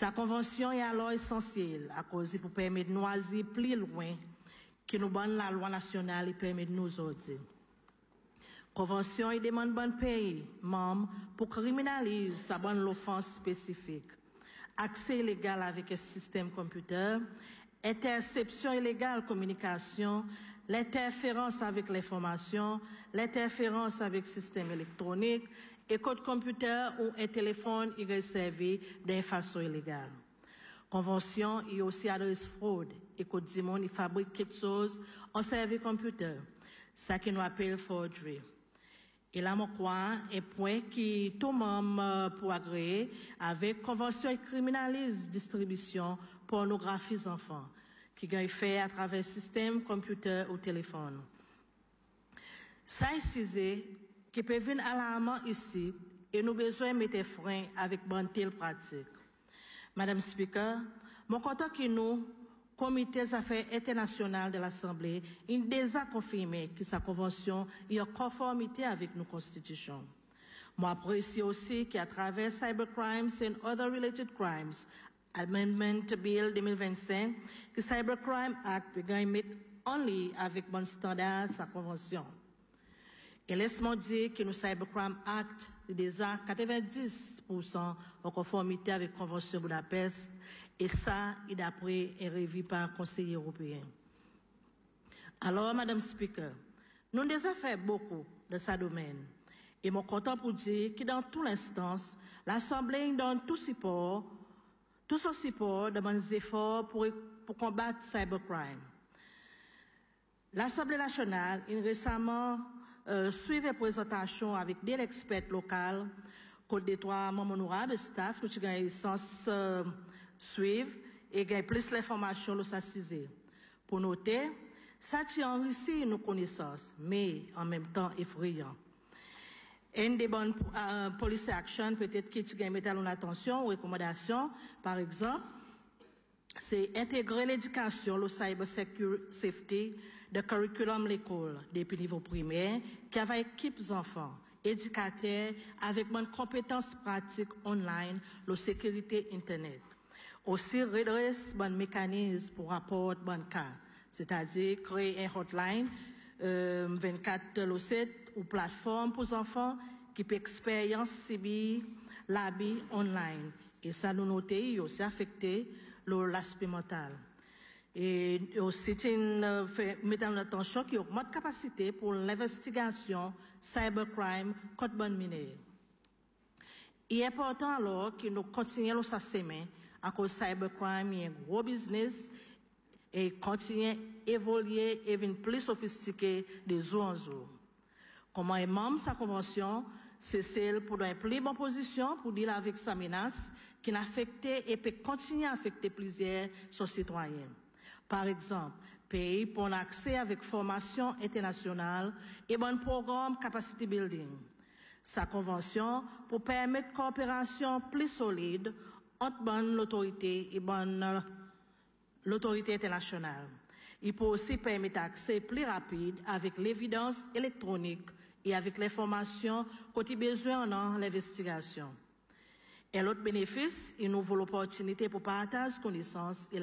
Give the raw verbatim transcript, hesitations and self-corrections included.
Sa convention est alors essentielle à cause pour permettre de nous aller plus loin que nous bonne la loi nationale et permet de nous autres. Convention il demande bon pays membres pour criminaliser sa bonne l'offense spécifique. Accès illégal avec un système computer, interception illégale communication, l'interférence avec l'information, l'interférence avec système électronique et code computer ou un téléphone il est servi d'une façon illégale. Convention il aussi adresse fraude et code du monde il fabrique quelque chose en service computer. Ça qui nous appelle forgery. Et là, mon crois, un point qui tout membre pour agréer avec convention et criminalise distribution pornographie des enfants, qui gagne fait à travers système, computer ou téléphone. Ça ici, qui peut venir alarmant ici, et nous besoin mettre frein avec bonne telle pratique. Madame Speaker, mon content qui nous, Comité des affaires internationales de l'Assemblée, il déjà confirmé que sa convention est en conformité avec nos constitutions. Moi, apprécie aussi qu'à travers Cybercrimes and Other Related Crimes, Amendment Bill deux mille vingt-cinq, que Cybercrime Act peut gagner only avec bon standard sa convention. Et laisse-moi dire que nous Cybercrime Act est déjà quatre-vingt-dix pour cent en conformité avec la Convention de Budapest et ça, est d'après un revu par le Conseil européen. Alors, Madame Speaker, nous avons déjà fait beaucoup de ce domaine et je suis content pour dire que dans toute l'instance, l'Assemblée donne tout support, tout son support dans nos efforts pour, pour combattre le cybercrime. L'Assemblée nationale a récemment Euh, suivre la présentation avec des experts locaux, Côte des trois membres honorables de staff, nous avons sens euh, suivre et gagner plus l'information le s'assiser. Pour noter, ça tient enrichi nos connaissances, mais en même temps effrayant. Une des bonnes euh, police action, peut-être qui tu gagnes mettre attention aux recommandations, par exemple, c'est intégrer l'éducation, le cyber safety, de curriculum l'école, depuis le niveau primaire, qui avait équipe enfants, éducateurs, avec bonnes compétences pratiques online, la sécurité Internet. Aussi, redresse bon mécanisme pour rapport bon cas, c'est-à-dire créer un hotline, euh, vingt-quatre sept ou plateforme pour enfants qui peut expérience subir l'abus online. Et ça nous noter, aussi affecté l'aspect mental. Et aussi, une, fait, mettant l'attention qui augmente la capacité pour l'investigation cybercrime contre bonne minière. Il est important alors que nous continuons à s'aimer à cause cybercrime est un gros business et continue à évoluer et devenir plus sophistiqué de jour en jour. Comment est membre de sa convention, c'est celle pour donner plus bonne position pour dealer avec sa menace qui n'affecte et peut continuer à affecter plusieurs de citoyens. Par exemple, pays pour un accès avec formation internationale et bon programme capacity building. Sa convention pour permettre coopération plus solide entre bonne l'autorité et bonne l'autorité internationale. Il peut aussi permettre accès plus rapide avec l'évidence électronique et avec l'information côté besoin dans l'investigation. Et l'autre bénéfice, il nous vaut l'opportunité pour partager connaissances et